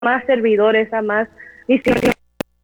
más servidores, a más misioneros.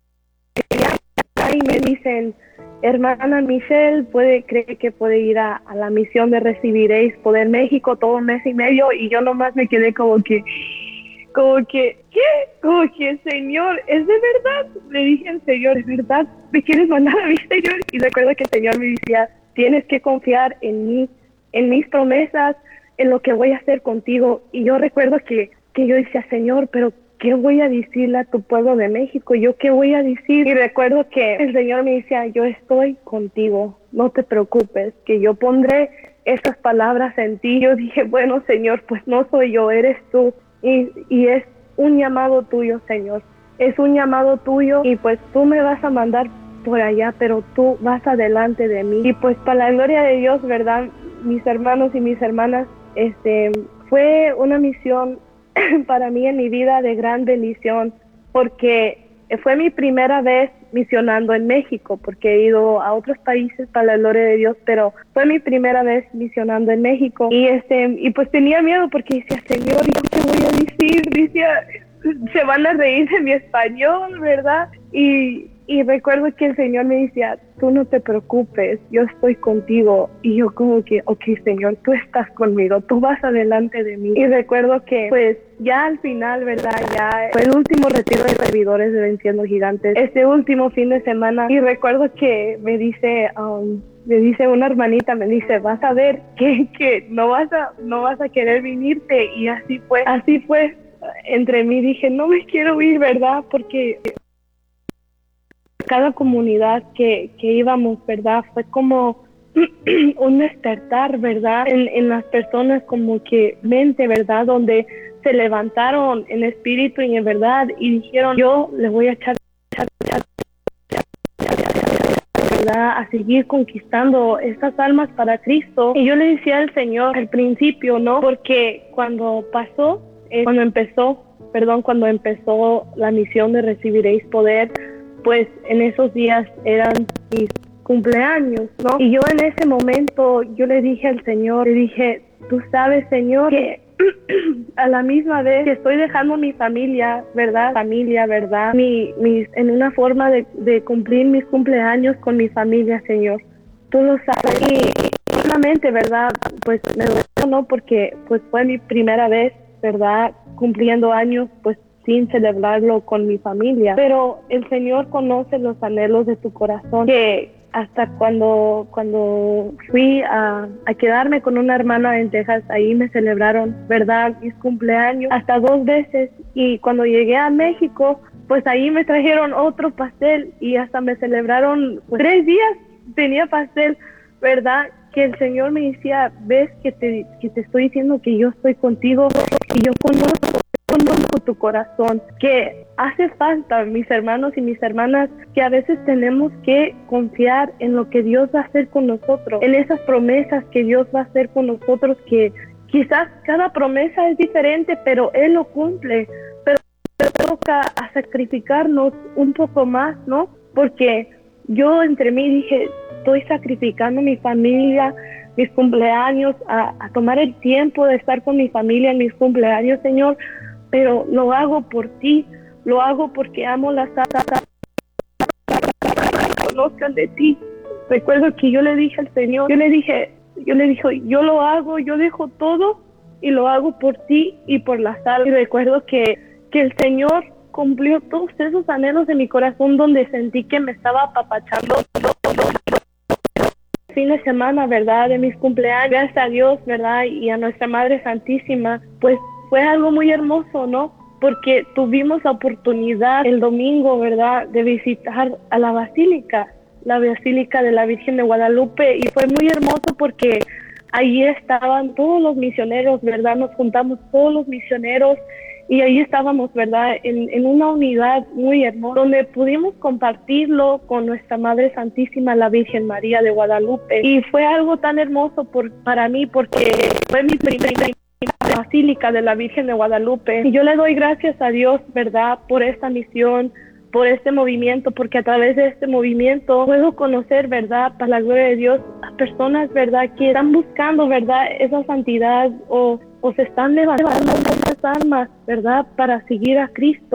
Y me dicen, hermana Michelle, cree que puede ir a la misión de Recibiréis Poder México todo un mes y medio, y yo nomás me quedé como que, ¿qué? Como que, Señor, ¿es de verdad? Le dije al Señor, ¿es verdad? ¿Me quieres mandar a mí, Señor? Y recuerdo que el Señor me decía, tienes que confiar en mí, en mis promesas, en lo que voy a hacer contigo. Y yo recuerdo que yo decía, Señor, pero ¿qué voy a decirle a tu pueblo de México? ¿Yo qué voy a decir? Y recuerdo que el Señor me decía, yo estoy contigo, no te preocupes, que yo pondré esas palabras en ti. Yo dije, bueno, Señor, pues no soy yo, eres tú. Y es un llamado tuyo, Señor. Es un llamado tuyo, y pues tú me vas a mandar por allá, pero tú vas adelante de mí. Y pues para la gloria de Dios, ¿verdad? Mis hermanos y mis hermanas, fue una misión para mí en mi vida de gran bendición, porque fue mi primera vez misionando en México, porque he ido a otros países para la gloria de Dios, pero fue mi primera vez misionando en México. Y pues tenía miedo porque decía, Señor, ¿y qué voy a decir? Decía, se van a reír de mi español, ¿verdad? Y recuerdo que el Señor me decía, tú no te preocupes, yo estoy contigo. Y yo como que, ok, Señor, tú estás conmigo, tú vas adelante de mí. Y recuerdo que pues ya al final, ¿verdad? Ya fue el último retiro de servidores de Venciendo Gigantes, este último fin de semana. Y recuerdo que me dice una hermanita, me dice, vas a ver que no vas a querer venirte. Y así fue. Entre mí dije, no me quiero ir, ¿verdad? Porque cada comunidad que íbamos, ¿verdad? Fue como un despertar, ¿verdad? En las personas, como que mente, ¿verdad? Donde se levantaron en espíritu y en verdad y dijeron, yo le voy a echar, ¿verdad? A seguir conquistando estas almas para Cristo. Y yo le decía al Señor al principio, ¿no? Porque cuando empezó la misión de Recibiréis Poder, pues en esos días eran mis cumpleaños, ¿no? Y yo en ese momento, yo le dije al Señor, le dije, tú sabes, Señor, que a la misma vez que estoy dejando mi familia, ¿verdad? En una forma de cumplir mis cumpleaños con mi familia, Señor. Tú lo sabes. Y solamente, ¿verdad? Pues me duele, ¿no? Porque pues fue mi primera vez, ¿verdad? Cumpliendo años, pues sin celebrarlo con mi familia. Pero el Señor conoce los anhelos de tu corazón, que hasta cuando fui a quedarme con una hermana en Texas, ahí me celebraron, ¿verdad? Mis cumpleaños hasta 2 veces. Y cuando llegué a México, pues ahí me trajeron otro pastel y hasta me celebraron, pues 3 días tenía pastel, ¿verdad? Que el Señor me decía, ves que te estoy diciendo que yo estoy contigo, y yo conozco tu corazón, que hace falta, mis hermanos y mis hermanas, que a veces tenemos que confiar en lo que Dios va a hacer con nosotros, en esas promesas que Dios va a hacer con nosotros, que quizás cada promesa es diferente, pero Él lo cumple, pero toca a sacrificarnos un poco más, ¿no? Porque yo entre mí dije, estoy sacrificando mi familia, mis cumpleaños, a tomar el tiempo de estar con mi familia en mis cumpleaños, Señor, pero lo hago por ti, lo hago porque amo las almas que conozcan de ti. Recuerdo que yo le dije al Señor, yo le dije, yo lo hago, yo dejo todo y lo hago por ti y por las almas. Y recuerdo que el Señor cumplió todos esos anhelos de mi corazón, donde sentí que me estaba apapachando fin de semana, ¿verdad? De mis cumpleaños, gracias a Dios, ¿verdad? Y a nuestra Madre Santísima, pues fue algo muy hermoso, ¿no? Porque tuvimos la oportunidad el domingo, ¿verdad?, de visitar a la Basílica de la Virgen de Guadalupe, y fue muy hermoso porque ahí estaban todos los misioneros, ¿verdad? Nos juntamos todos los misioneros y ahí estábamos, ¿verdad?, en una unidad muy hermosa, donde pudimos compartirlo con nuestra Madre Santísima, la Virgen María de Guadalupe. Y fue algo tan hermoso para mí, porque fue mi primera Basílica de la Virgen de Guadalupe. Y yo le doy gracias a Dios, ¿verdad?, por esta misión, por este movimiento, porque a través de este movimiento puedo conocer, ¿verdad?, para la gloria de Dios, a personas, ¿verdad?, que están buscando, ¿verdad?, esa santidad, o o se están levantando muchas almas, ¿verdad? Para seguir a Cristo.